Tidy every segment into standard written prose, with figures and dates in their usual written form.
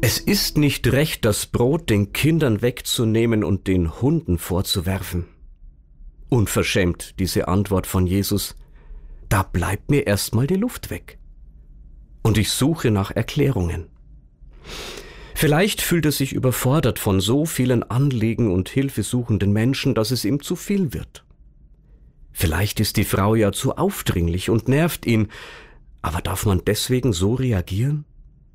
Es ist nicht recht, das Brot den Kindern wegzunehmen und den Hunden vorzuwerfen. Unverschämt, diese Antwort von Jesus. Da bleibt mir erstmal die Luft weg. Und ich suche nach Erklärungen. Vielleicht fühlt er sich überfordert von so vielen Anliegen und hilfesuchenden Menschen, dass es ihm zu viel wird. Vielleicht ist die Frau ja zu aufdringlich und nervt ihn, aber darf man deswegen so reagieren?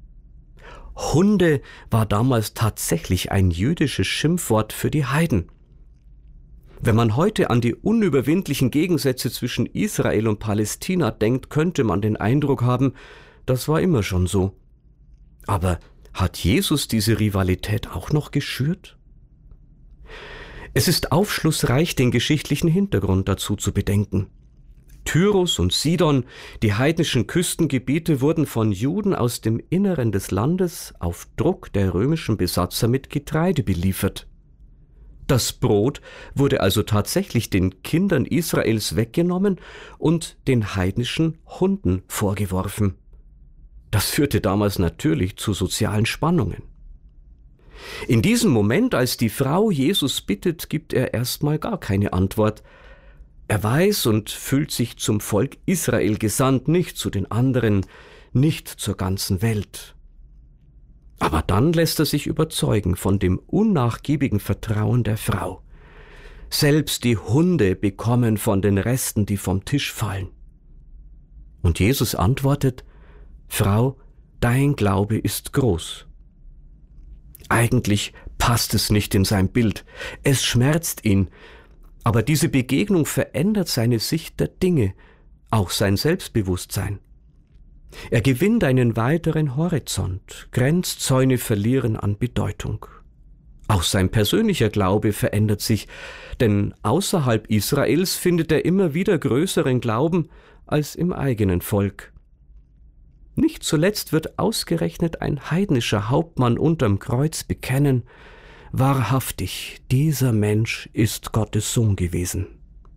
Hunde war damals tatsächlich ein jüdisches Schimpfwort für die Heiden. Wenn man heute an die unüberwindlichen Gegensätze zwischen Israel und Palästina denkt, könnte man den Eindruck haben, das war immer schon so. Aber hat Jesus diese Rivalität auch noch geschürt? Es ist aufschlussreich, den geschichtlichen Hintergrund dazu zu bedenken. Tyrus und Sidon, die heidnischen Küstengebiete, wurden von Juden aus dem Inneren des Landes auf Druck der römischen Besatzer mit Getreide beliefert. Das Brot wurde also tatsächlich den Kindern Israels weggenommen und den heidnischen Hunden vorgeworfen. Das führte damals natürlich zu sozialen Spannungen. In diesem Moment, als die Frau Jesus bittet, gibt er erstmal gar keine Antwort. Er weiß und fühlt sich zum Volk Israel gesandt, nicht zu den anderen, nicht zur ganzen Welt. Aber dann lässt er sich überzeugen von dem unnachgiebigen Vertrauen der Frau. Selbst die Hunde bekommen von den Resten, die vom Tisch fallen. Und Jesus antwortet: Frau, dein Glaube ist groß. Eigentlich passt es nicht in sein Bild. Es schmerzt ihn. Aber diese Begegnung verändert seine Sicht der Dinge, auch sein Selbstbewusstsein. Er gewinnt einen weiteren Horizont. Grenzzäune verlieren an Bedeutung. Auch sein persönlicher Glaube verändert sich, denn außerhalb Israels findet er immer wieder größeren Glauben als im eigenen Volk. Nicht zuletzt wird ausgerechnet ein heidnischer Hauptmann unterm Kreuz bekennen: Wahrhaftig, dieser Mensch ist Gottes Sohn gewesen.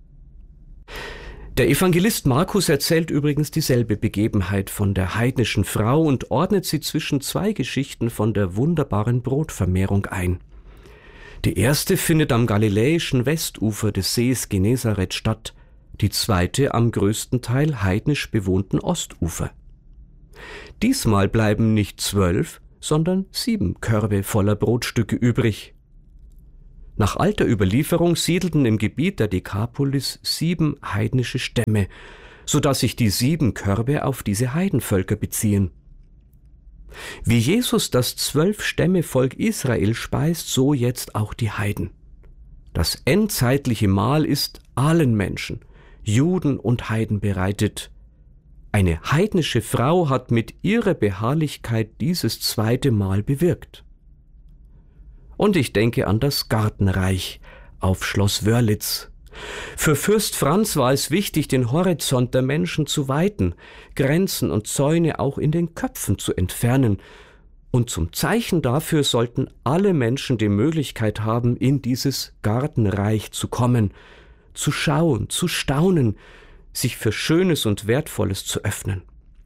Der Evangelist Markus erzählt übrigens dieselbe Begebenheit von der heidnischen Frau und ordnet sie zwischen zwei Geschichten von der wunderbaren Brotvermehrung ein. Die erste findet am galiläischen Westufer des Sees Genezareth statt, die zweite am größten Teil heidnisch bewohnten Ostufer. Diesmal bleiben nicht 12, sondern 7 Körbe voller Brotstücke übrig. Nach alter Überlieferung siedelten im Gebiet der Dekapolis 7 heidnische Stämme, sodass sich die 7 Körbe auf diese Heidenvölker beziehen. Wie Jesus das 12-Stämme-Volk Israel speist, so jetzt auch die Heiden. Das endzeitliche Mahl ist allen Menschen, Juden und Heiden, bereitet. Eine heidnische Frau hat mit ihrer Beharrlichkeit dieses zweite Mahl bewirkt. Und ich denke an das Gartenreich auf Schloss Wörlitz. Für Fürst Franz war es wichtig, den Horizont der Menschen zu weiten, Grenzen und Zäune auch in den Köpfen zu entfernen. Und zum Zeichen dafür sollten alle Menschen die Möglichkeit haben, in dieses Gartenreich zu kommen, zu schauen, zu staunen, sich für Schönes und Wertvolles zu öffnen.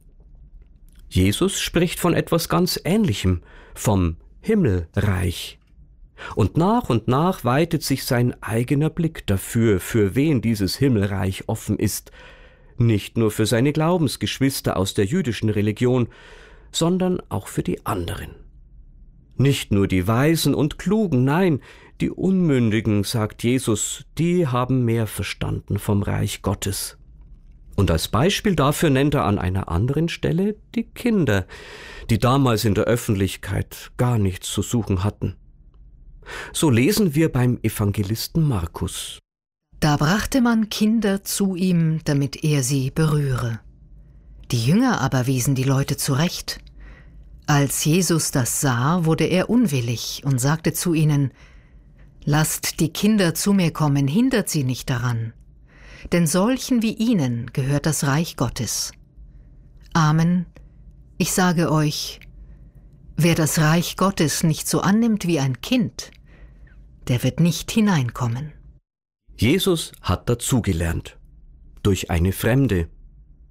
Jesus spricht von etwas ganz Ähnlichem, vom Himmelreich. Und nach weitet sich sein eigener Blick dafür, für wen dieses Himmelreich offen ist, nicht nur für seine Glaubensgeschwister aus der jüdischen Religion, sondern auch für die anderen. Nicht nur die Weisen und Klugen, nein, die Unmündigen, sagt Jesus, die haben mehr verstanden vom Reich Gottes. Und als Beispiel dafür nennt er an einer anderen Stelle die Kinder, die damals in der Öffentlichkeit gar nichts zu suchen hatten. So lesen wir beim Evangelisten Markus. Da brachte man Kinder zu ihm, damit er sie berühre. Die Jünger aber wiesen die Leute zurecht. Als Jesus das sah, wurde er unwillig und sagte zu ihnen: Lasst die Kinder zu mir kommen, hindert sie nicht daran. Denn solchen wie ihnen gehört das Reich Gottes. Amen, ich sage euch, wer das Reich Gottes nicht so annimmt wie ein Kind, der wird nicht hineinkommen. Jesus hat dazugelernt. Durch eine Fremde.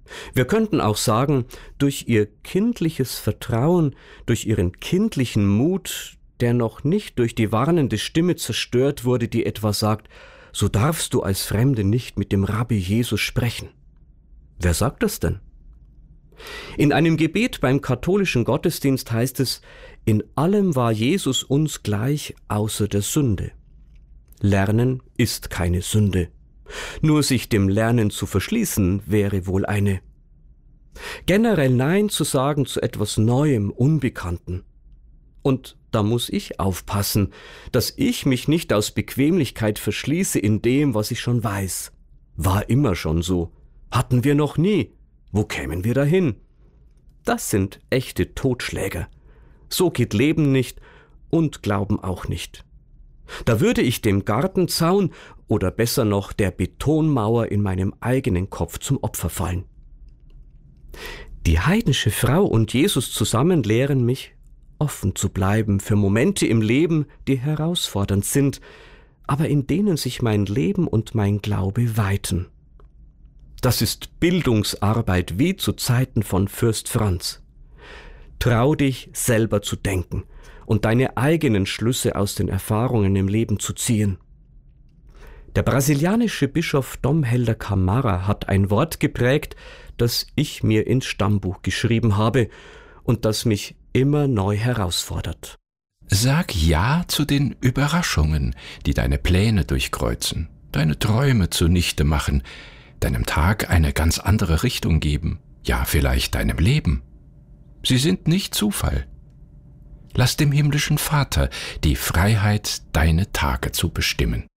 Wir könnten auch sagen, durch ihr kindliches Vertrauen, durch ihren kindlichen Mut, der noch nicht durch die warnende Stimme zerstört wurde, die etwa sagt, so darfst du als Fremde nicht mit dem Rabbi Jesus sprechen. Wer sagt das denn? In einem Gebet beim katholischen Gottesdienst heißt es, in allem war Jesus uns gleich außer der Sünde. Lernen ist keine Sünde. Nur sich dem Lernen zu verschließen, wäre wohl eine. Generell Nein zu sagen zu etwas Neuem, Unbekannten. Und da muss ich aufpassen, dass ich mich nicht aus Bequemlichkeit verschließe in dem, was ich schon weiß. War immer schon so. Hatten wir noch nie. Wo kämen wir dahin? Das sind echte Totschläger. So geht Leben nicht und Glauben auch nicht. Da würde ich dem Gartenzaun oder besser noch der Betonmauer in meinem eigenen Kopf zum Opfer fallen. Die heidnische Frau und Jesus zusammen lehren mich, offen zu bleiben für Momente im Leben, die herausfordernd sind, aber in denen sich mein Leben und mein Glaube weiten. Das ist Bildungsarbeit wie zu Zeiten von Fürst Franz. Trau dich, selber zu denken und deine eigenen Schlüsse aus den Erfahrungen im Leben zu ziehen. Der brasilianische Bischof Dom Helder Camara hat ein Wort geprägt, das ich mir ins Stammbuch geschrieben habe und das mich immer neu herausfordert. Sag Ja zu den Überraschungen, die deine Pläne durchkreuzen, deine Träume zunichte machen, deinem Tag eine ganz andere Richtung geben, ja vielleicht deinem Leben. Sie sind nicht Zufall. Lass dem himmlischen Vater die Freiheit, deine Tage zu bestimmen.